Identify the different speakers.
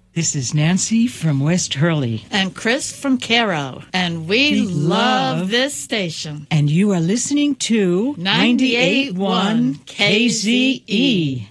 Speaker 1: This is Nancy from West Hurley.
Speaker 2: And Chris from Cairo. And we love this station.
Speaker 1: And you are listening to
Speaker 2: 98.1 KZE.